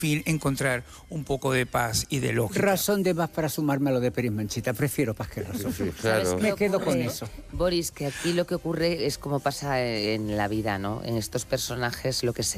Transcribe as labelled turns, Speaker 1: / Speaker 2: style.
Speaker 1: fin, encontrar un poco de paz y de lógica.
Speaker 2: Razón de más para sumarme a lo de Peris Manchita. Prefiero paz que razón.
Speaker 3: Sí, claro.
Speaker 2: Me quedo con eso.
Speaker 4: Boris, que aquí lo que ocurre es como pasa en la vida, ¿no? En estos personajes lo que se